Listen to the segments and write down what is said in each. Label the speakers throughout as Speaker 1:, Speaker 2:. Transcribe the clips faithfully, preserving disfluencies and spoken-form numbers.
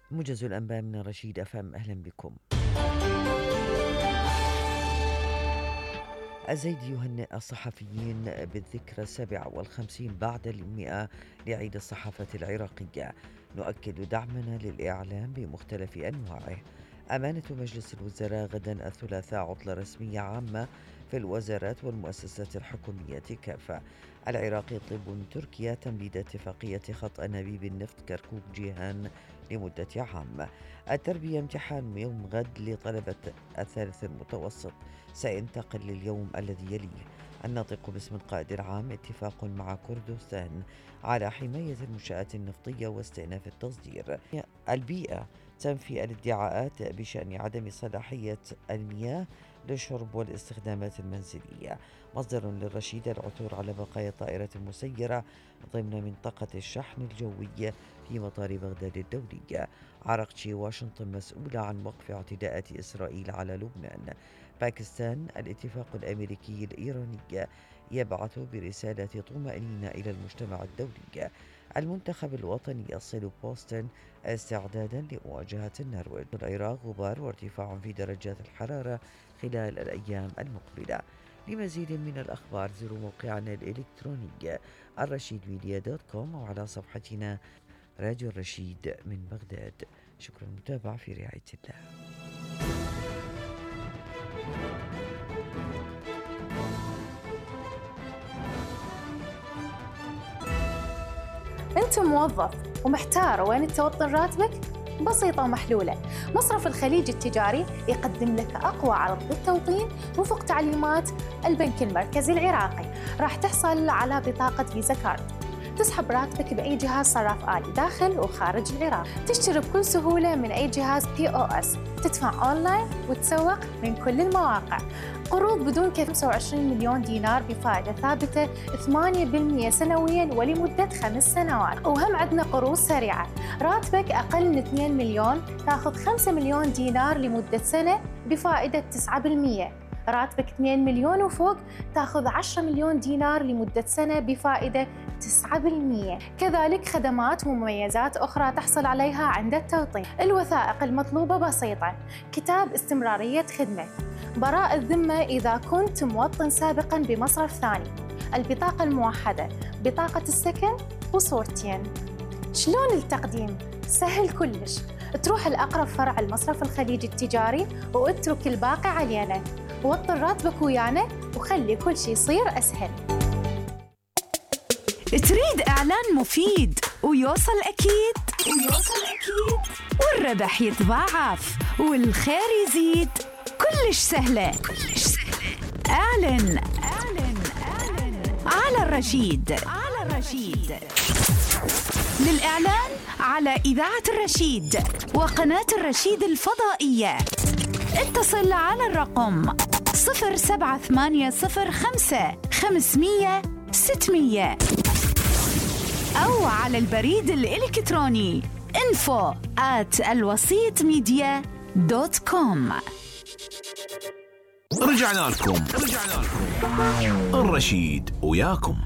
Speaker 1: موجز الأنباء من رشيد أف أم، أهلا بكم. الزيدي يهنئ الصحفيين بالذكرى السابعة والخمسين بعد المئة لعيد الصحافة العراقية. نؤكد دعمنا للإعلام بمختلف أنواعه. أمانة مجلس الوزراء غدا الثلاثاء عطلة رسمية عامة في الوزارات والمؤسسات الحكومية كافة. العراق يطلب من تركيا تمديد اتفاقية خط أنابيب النفط كركوك جيهان لمدة عام. التربية امتحان يوم غد لطلبة الثالث المتوسط سينتقل لليوم الذي يليه. الناطق باسم القائد العام اتفاق مع كردستان على حماية المنشآت النفطية واستئناف التصدير. البيئة تنفي الادعاءات بشأن عدم صلاحية المياه للشرب والاستخدامات المنزلية. مصدر للرشيد العثور على بقايا طائرة مسيرة ضمن منطقة الشحن الجوي في مطار بغداد الدولي. عرقتشي واشنطن مسؤولة عن وقف اعتداءات إسرائيل على لبنان. باكستان الاتفاق الأمريكي الإيراني يبعث برسالة طمأنينة إلى المجتمع الدولي. المنتخب الوطني يصل بوسطن استعدادا لمواجهة النرويج. العراق غبار وارتفاع في درجات الحرارة خلال الأيام المقبلة. لمزيد من الأخبار زوروا موقعنا الإلكتروني الرشيد ميديا دوت كوم وعلى صفحتنا راديو الرشيد من بغداد. شكرا للمتابعة، في رعاية الله.
Speaker 2: أنت موظف ومحتار وين توطن راتبك؟ بسيطة ومحلولة. مصرف الخليج التجاري يقدم لك أقوى عرض للتوطين وفق تعليمات البنك المركزي العراقي. راح تحصل على بطاقة فيزا كارد، تسحب راتبك بأي جهاز صراف آلي داخل وخارج العراق، تشتري بكل سهولة من أي جهاز بي أو إس، تدفع أونلاين وتسوق من كل المواقع. قروض بدون كيف خمسة وعشرين مليون دينار بفائدة ثابتة ثمانية بالمئة سنويا ولمدة خمس سنوات. وهم عندنا قروض سريعة، راتبك أقل من اثنين مليون تأخذ خمسة مليون دينار لمدة سنة بفائدة تسعة بالمئة. راتبك اثنين مليون وفوق تأخذ عشرة مليون دينار لمدة سنة بفائدة تسعة بالمئة. كذلك خدمات ومميزات أخرى تحصل عليها عند التوطين. الوثائق المطلوبة بسيطة: كتاب استمرارية خدمة، براءة الذمة إذا كنت موطن سابقاً بمصرف ثاني، البطاقة الموحدة، بطاقة السكن وصورتين. شلون التقديم؟ سهل كلش، تروح الأقرب فرع المصرف الخليج التجاري واترك الباقي علينا. وطن راتبك ويانا وخلي كل شيء يصير أسهل.
Speaker 3: تريد إعلان مفيد ويوصل أكيد ويوصل أكيد والربح يتضاعف والخير يزيد؟ كلش سهلة كلش سهلة. أعلن أعلن أعلن على الرشيد على الرشيد. للإعلان على إذاعة الرشيد وقناة الرشيد الفضائية اتصل على الرقم صفر سبعة ثمانية صفر خمسة خمسمية ستمية أو على البريد الإلكتروني info at الوسيط ميديا دوت كوم.
Speaker 4: رجعنا لكم رجعنا لكم الرشيد وياكم.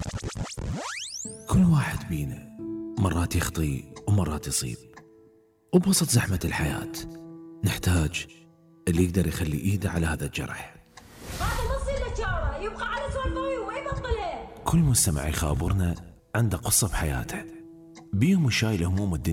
Speaker 4: كل واحد بينا مرات يخطي ومرات يصيب، وبوسط زحمة الحياة نحتاج اللي يقدر يخلي إيده على هذا الجرح.
Speaker 5: هذا نص الاشاره يبقى على سوالفه ويبطلها.
Speaker 4: كل مستمع يخابرنا عنده قصة بحياته، بيهم وشايل هموم الدنيا